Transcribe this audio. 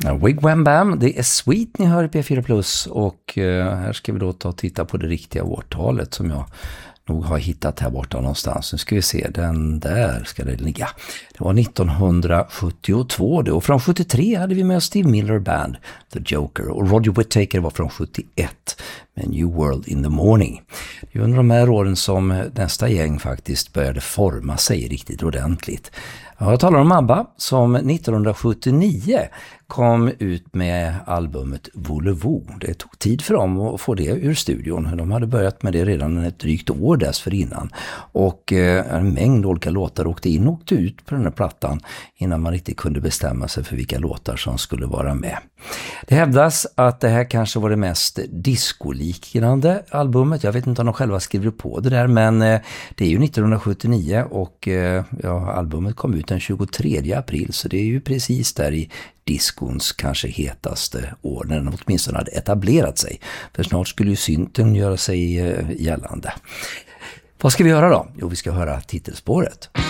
Wig Wam Bam, det är Sweet ni hör i P4 Plus och här ska vi då ta och titta på det riktiga årtalet som jag nog har hittat här borta någonstans. Nu ska vi se, den där ska det ligga. Det var 1972 då, och från 73 hade vi med Steve Miller Band, The Joker, och Roger Whittaker var från 71 med New World in the Morning. Det är under de här åren som nästa gäng faktiskt började forma sig riktigt ordentligt. Jag talar om ABBA som 1979 kom ut med albumet Volevo. Det tog tid för dem att få det ur studion. De hade börjat med det redan ett drygt år dessförinnan. Och en mängd olika låtar åkte in och åkte ut på den här plattan innan man riktigt kunde bestämma sig för vilka låtar som skulle vara med. Det hävdas att det här kanske var det mest discoliknande albumet. Jag vet inte om de själva skriver på det där, men det är ju 1979 och albumet kom ut den 23 april, så det är ju precis där i diskons kanske hetaste år när den åtminstone hade etablerat sig. För snart skulle ju synten göra sig gällande. Vad ska vi göra då? Jo, vi ska höra titelspåret.